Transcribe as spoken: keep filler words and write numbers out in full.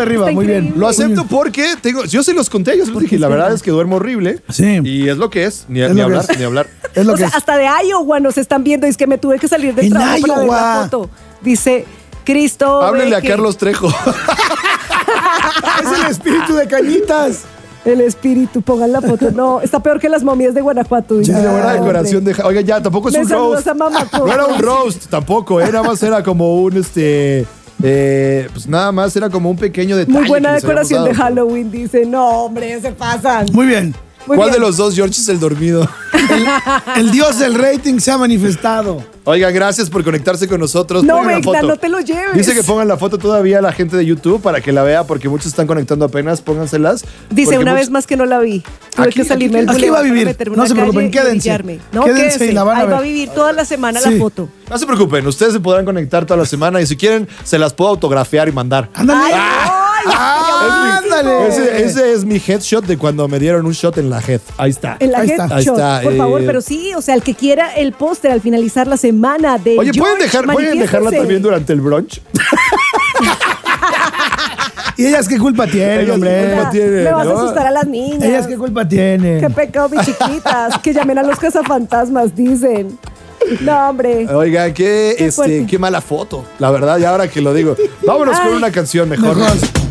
arriba, muy bien. Lo acepto porque tengo, yo se los conté, yo se los dije, la verdad es que duermo horrible. Sí. Y es lo que es, ni, Es ni lo que hablar, es. ni hablar. Es lo O que sea, es. hasta de Iowa nos están viendo. Es que me tuve que salir del En trabajo para ver la Iowa. foto. Dice Cristo. Háblenle a que Carlos Trejo. Es el espíritu de Cañitas. El espíritu, pongan la foto. No, está peor que las momias de Guanajuato. Sí, dice. la buena Ah, decoración hombre. de... Oiga, ya, tampoco es Me un saludas roast. a Mamaco. No era un roast tampoco, ¿eh? Nada más era como un, este... Eh, pues nada más era como un pequeño detalle. Muy buena que les habíamos decoración de dado. Halloween. Dice, no, hombre, se pasan. Muy bien. Muy ¿Cuál bien. de los dos George es el dormido? El dios del rating se ha manifestado. Oigan, gracias por conectarse con nosotros. No, Pongan la Vecna, foto. no te lo lleves. Dice que pongan la foto todavía a la gente de YouTube para que la vea, porque muchos están conectando apenas. Pónganselas. Dice porque una muchos- vez más que no la vi. Tuve Aquí- que salirme del aquí va a bulevar para vivir. meterme en No una se preocupen, calle y quédense. orillarme. No, Quédense quédense. y la van a Ahí va a ver. vivir toda la semana Sí. la foto. No se preocupen, ustedes se podrán conectar toda la semana y si quieren, se las puedo autografiar y mandar. Ándale. Ay, ay, Ah, qué ándale. bonito. Ese, ese es mi headshot de cuando me dieron un shot en la head. Ahí está. En la Ahí headshot, está. Ahí está, por eh. favor, pero sí, o sea, el que quiera el póster al finalizar la semana de Oye, ¿pueden, George, dejar, ¿pueden dejarla manifiéstense. también durante el brunch? ¿Y ellas qué culpa tienen, Ellas hombre? qué culpa tienen, Me vas ¿no? a asustar a las niñas. ¿Ellas qué culpa tienen? Qué pecado, mis chiquitas. Que llamen a los cazafantasmas, dicen. No, hombre. Oigan, qué, Qué este, fuerte. qué mala foto. La verdad, y ahora que lo digo. Vámonos con Ay. una canción mejor. Mejor.